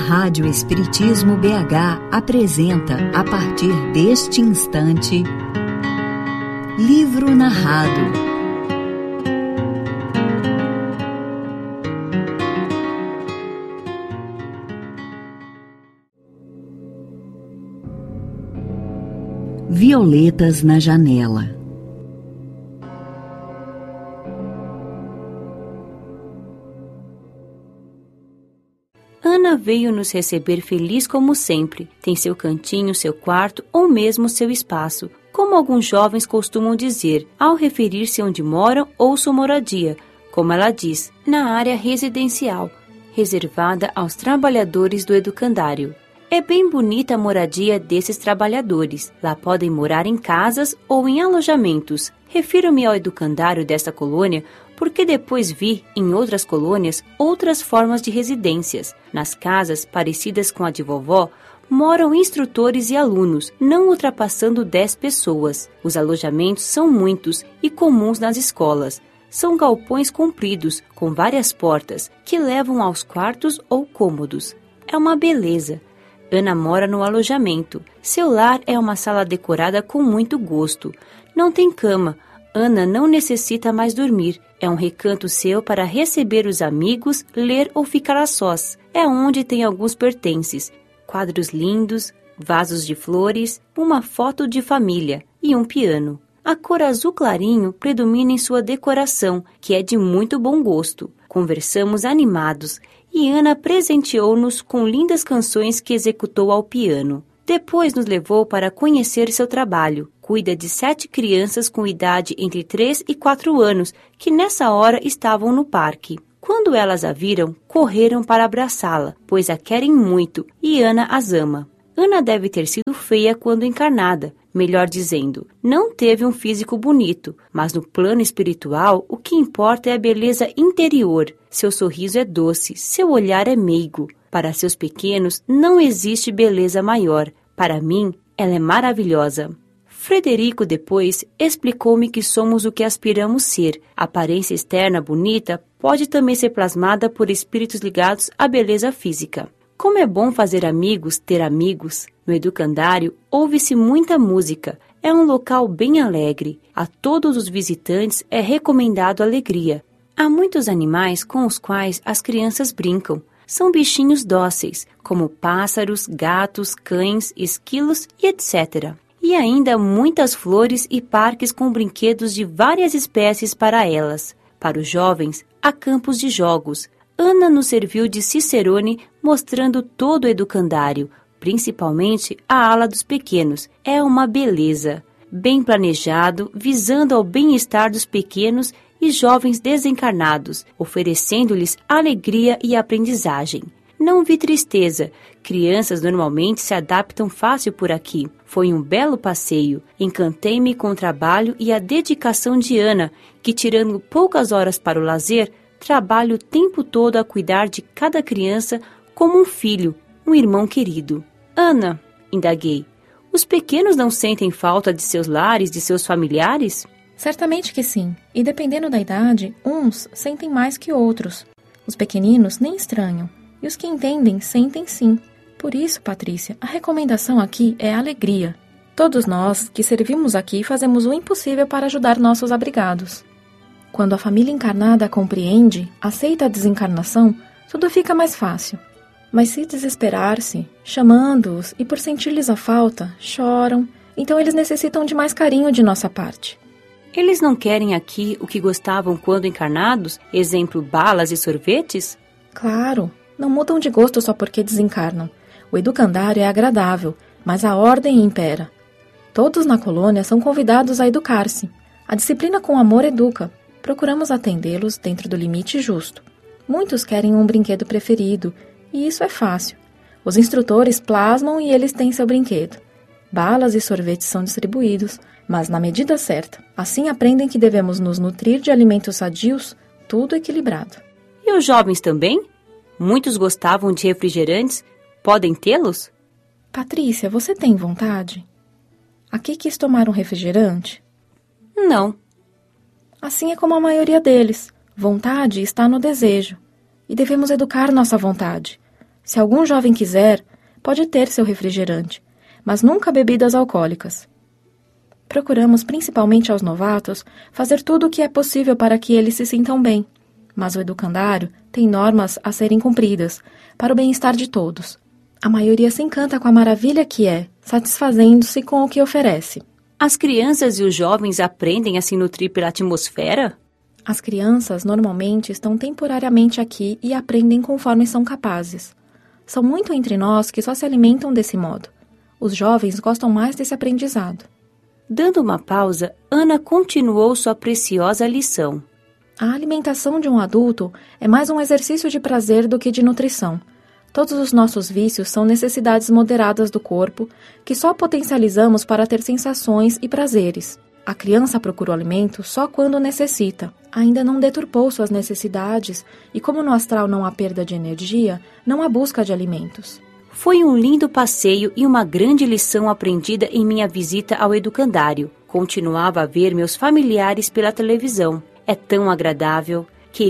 Rádio Espiritismo BH apresenta, a partir deste instante, Livro Narrado. Violetas na janela. Ana veio nos receber feliz como sempre. Tem seu cantinho, seu quarto ou mesmo seu espaço, como alguns jovens costumam dizer ao referir-se onde moram ou sua moradia, como ela diz, na área residencial, reservada aos trabalhadores do educandário. É bem bonita a moradia desses trabalhadores. Lá podem morar em casas ou em alojamentos. Refiro-me ao educandário desta colônia porque depois vi, em outras colônias, outras formas de residências. Nas casas, parecidas com a de vovó, moram instrutores e alunos, não ultrapassando 10 pessoas. Os alojamentos são muitos e comuns nas escolas. São galpões compridos, com várias portas, que levam aos quartos ou cômodos. É uma beleza. Ana mora no alojamento. Seu lar é uma sala decorada com muito gosto. Não tem cama. Ana não necessita mais dormir. É um recanto seu para receber os amigos, ler ou ficar a sós. É onde tem alguns pertences. Quadros lindos, vasos de flores, uma foto de família e um piano. A cor azul clarinho predomina em sua decoração, que é de muito bom gosto. Conversamos animados e Ana presenteou-nos com lindas canções que executou ao piano. Depois nos levou para conhecer seu trabalho. Cuida de 7 crianças com idade entre 3 e 4 anos, que nessa hora estavam no parque. Quando elas a viram, correram para abraçá-la, pois a querem muito e Ana as ama. Ana deve ter sido feia quando encarnada, melhor dizendo, não teve um físico bonito, mas no plano espiritual o que importa é a beleza interior. Seu sorriso é doce, seu olhar é meigo. Para seus pequenos não existe beleza maior. Para mim, ela é maravilhosa. Frederico depois explicou-me que somos o que aspiramos ser. A aparência externa bonita pode também ser plasmada por espíritos ligados à beleza física. Como é bom fazer amigos, ter amigos. No educandário, ouve-se muita música. É um local bem alegre. A todos os visitantes é recomendado alegria. Há muitos animais com os quais as crianças brincam. São bichinhos dóceis, como pássaros, gatos, cães, esquilos e etc. E ainda muitas flores e parques com brinquedos de várias espécies para elas. Para os jovens, há campos de jogos. Ana nos serviu de cicerone, mostrando todo o educandário, principalmente a ala dos pequenos. É uma beleza. Bem planejado, visando ao bem-estar dos pequenos e jovens desencarnados, oferecendo-lhes alegria e aprendizagem. Não vi tristeza. Crianças normalmente se adaptam fácil por aqui. Foi um belo passeio. Encantei-me com o trabalho e a dedicação de Ana, que, tirando poucas horas para o lazer, trabalha o tempo todo a cuidar de cada criança como um filho, um irmão querido. Ana, indaguei, os pequenos não sentem falta de seus lares, de seus familiares? Certamente que sim. E dependendo da idade, uns sentem mais que outros. Os pequeninos nem estranham. E os que entendem, sentem sim. Por isso, Patrícia, a recomendação aqui é alegria. Todos nós que servimos aqui fazemos o impossível para ajudar nossos abrigados. Quando a família encarnada compreende, aceita a desencarnação, tudo fica mais fácil. Mas se desesperar-se, chamando-os e por sentir-lhes a falta, choram, então eles necessitam de mais carinho de nossa parte. Eles não querem aqui o que gostavam quando encarnados, exemplo, balas e sorvetes? Claro, não mudam de gosto só porque desencarnam. O educandário é agradável, mas a ordem impera. Todos na colônia são convidados a educar-se. A disciplina com amor educa. Procuramos atendê-los dentro do limite justo. Muitos querem um brinquedo preferido, e isso é fácil. Os instrutores plasmam e eles têm seu brinquedo. Balas e sorvetes são distribuídos, mas na medida certa. Assim aprendem que devemos nos nutrir de alimentos sadios, tudo equilibrado. E os jovens também? Muitos gostavam de refrigerantes. Podem tê-los? Patrícia, você tem vontade? Aqui quis tomar um refrigerante? Não. Assim é como a maioria deles. Vontade está no desejo. E devemos educar nossa vontade. Se algum jovem quiser, pode ter seu refrigerante, mas nunca bebidas alcoólicas. Procuramos, principalmente aos novatos, fazer tudo o que é possível para que eles se sintam bem, mas o educandário tem normas a serem cumpridas, para o bem-estar de todos. A maioria se encanta com a maravilha que é, satisfazendo-se com o que oferece. As crianças e os jovens aprendem a se nutrir pela atmosfera? As crianças normalmente estão temporariamente aqui e aprendem conforme são capazes. São muito entre nós que só se alimentam desse modo. Os jovens gostam mais desse aprendizado. Dando uma pausa, Ana continuou sua preciosa lição. A alimentação de um adulto é mais um exercício de prazer do que de nutrição. Todos os nossos vícios são necessidades moderadas do corpo que só potencializamos para ter sensações e prazeres. A criança procura o alimento só quando necessita. Ainda não deturpou suas necessidades e, como no astral não há perda de energia, não há busca de alimentos. Foi um lindo passeio e uma grande lição aprendida em minha visita ao educandário. Continuava a ver meus familiares pela televisão. É tão agradável.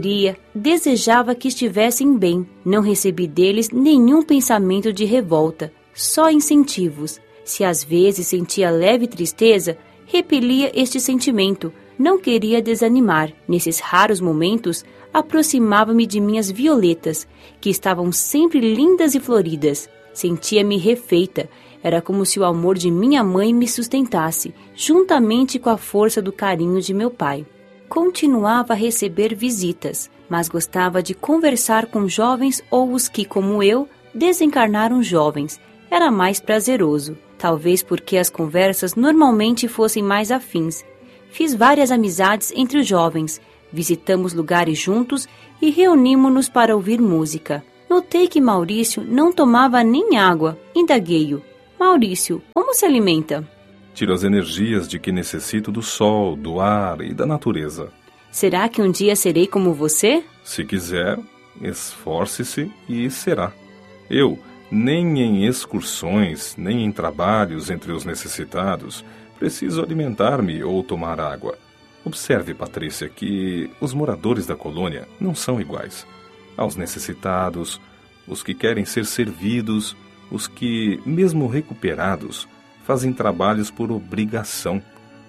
Desejava que estivessem bem. Não recebi deles nenhum pensamento de revolta, só incentivos. Se às vezes sentia leve tristeza, repelia este sentimento. Não queria desanimar. Nesses raros momentos, aproximava-me de minhas violetas, que estavam sempre lindas e floridas. Sentia-me refeita. Era como se o amor de minha mãe me sustentasse, juntamente com a força do carinho de meu pai. Continuava a receber visitas, mas gostava de conversar com jovens ou os que, como eu, desencarnaram jovens. Era mais prazeroso, talvez porque as conversas normalmente fossem mais afins. Fiz várias amizades entre os jovens, visitamos lugares juntos e reunimos-nos para ouvir música. Notei que Maurício não tomava nem água. Indaguei-o. Maurício, como se alimenta? Tiro as energias de que necessito do sol, do ar e da natureza. Será que um dia serei como você? Se quiser, esforce-se e será. Eu, nem em excursões, nem em trabalhos entre os necessitados, preciso alimentar-me ou tomar água. Observe, Patrícia, que os moradores da colônia não são iguais. Aos necessitados, os que querem ser servidos, os que, mesmo recuperados, fazem trabalhos por obrigação.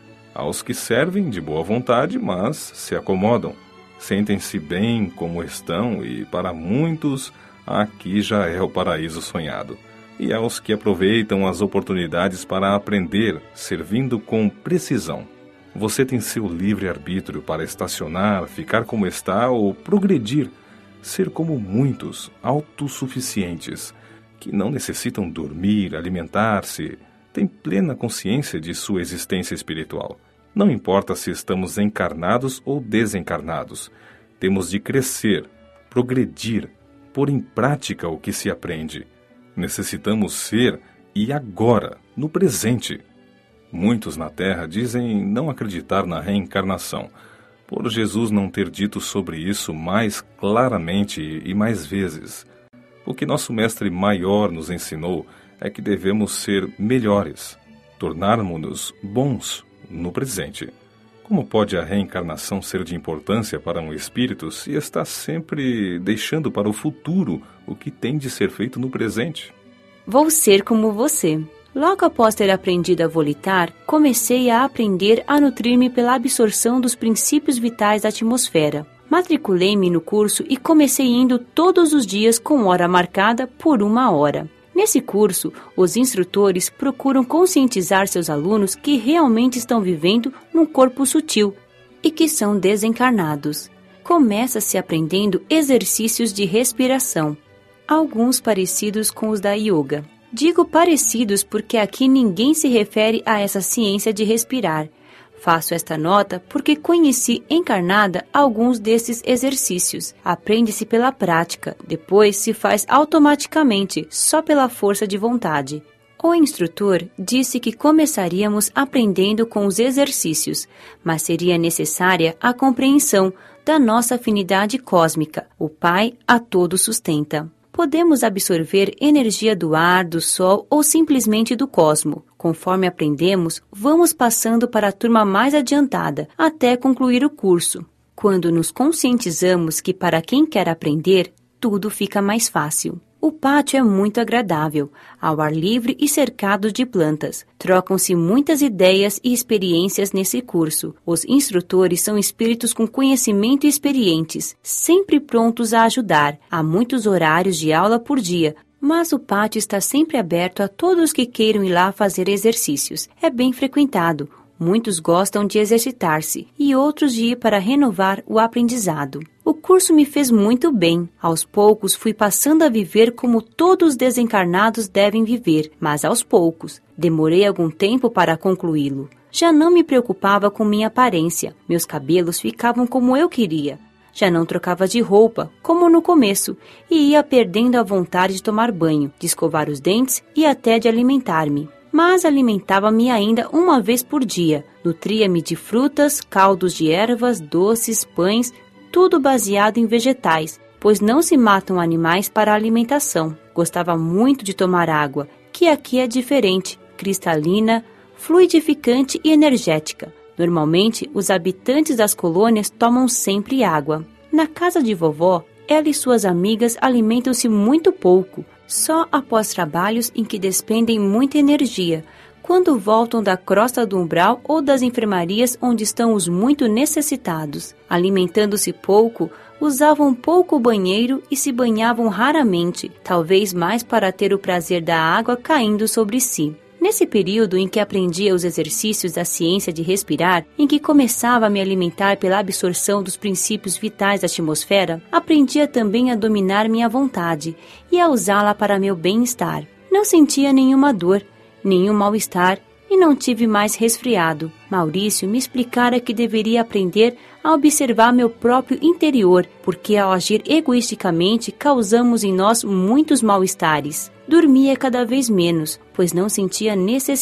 Aos que servem de boa vontade, mas se acomodam, sentem-se bem como estão e, para muitos, aqui já é o paraíso sonhado. E aos que aproveitam as oportunidades para aprender, servindo com precisão. Você tem seu livre-arbítrio para estacionar, ficar como está ou progredir, ser como muitos, autossuficientes, que não necessitam dormir, alimentar-se, têm plena consciência de sua existência espiritual. Não importa se estamos encarnados ou desencarnados, temos de crescer, progredir, pôr em prática o que se aprende. Necessitamos ser, e agora, no presente. Muitos na Terra dizem não acreditar na reencarnação, por Jesus não ter dito sobre isso mais claramente e mais vezes. O que nosso mestre maior nos ensinou é que devemos ser melhores, tornarmos-nos bons no presente. Como pode a reencarnação ser de importância para um espírito se está sempre deixando para o futuro o que tem de ser feito no presente? Vou ser como você. Logo após ter aprendido a volitar, comecei a aprender a nutrir-me pela absorção dos princípios vitais da atmosfera. Matriculei-me no curso e comecei indo todos os dias com hora marcada por 1 hora. Nesse curso, os instrutores procuram conscientizar seus alunos que realmente estão vivendo num corpo sutil e que são desencarnados. Começa-se aprendendo exercícios de respiração, alguns parecidos com os da yoga. Digo parecidos porque aqui ninguém se refere a essa ciência de respirar. Faço esta nota porque conheci encarnada alguns desses exercícios. Aprende-se pela prática, depois se faz automaticamente, só pela força de vontade. O instrutor disse que começaríamos aprendendo com os exercícios, mas seria necessária a compreensão da nossa afinidade cósmica. O Pai a todos sustenta. Podemos absorver energia do ar, do sol ou simplesmente do cosmo. Conforme aprendemos, vamos passando para a turma mais adiantada, até concluir o curso. Quando nos conscientizamos que para quem quer aprender, tudo fica mais fácil. O pátio é muito agradável, ao ar livre e cercado de plantas. Trocam-se muitas ideias e experiências nesse curso. Os instrutores são espíritos com conhecimento e experientes, sempre prontos a ajudar. Há muitos horários de aula por dia, mas o pátio está sempre aberto a todos que queiram ir lá fazer exercícios. É bem frequentado. Muitos gostam de exercitar-se e outros de ir para renovar o aprendizado. O curso me fez muito bem. Aos poucos fui passando a viver como todos os desencarnados devem viver, mas aos poucos. Demorei algum tempo para concluí-lo. Já não me preocupava com minha aparência. Meus cabelos ficavam como eu queria. Já não trocava de roupa, como no começo, e ia perdendo a vontade de tomar banho, de escovar os dentes e até de alimentar-me. Mas alimentava-me ainda uma vez por dia. Nutria-me de frutas, caldos de ervas, doces, pães, tudo baseado em vegetais, pois não se matam animais para a alimentação. Gostava muito de tomar água, que aqui é diferente, cristalina, fluidificante e energética. Normalmente, os habitantes das colônias tomam sempre água. Na casa de vovó, ela e suas amigas alimentam-se muito pouco, só após trabalhos em que despendem muita energia, quando voltam da crosta do umbral ou das enfermarias onde estão os muito necessitados. Alimentando-se pouco, usavam pouco o banheiro e se banhavam raramente, talvez mais para ter o prazer da água caindo sobre si. Nesse período em que aprendia os exercícios da ciência de respirar, em que começava a me alimentar pela absorção dos princípios vitais da atmosfera, aprendia também a dominar minha vontade e a usá-la para meu bem-estar. Não sentia nenhuma dor, nenhum mal-estar e não tive mais resfriado. Maurício me explicara que deveria aprender a observar meu próprio interior, porque ao agir egoisticamente causamos em nós muitos mal-estares. Dormia cada vez menos, pois não sentia necessidade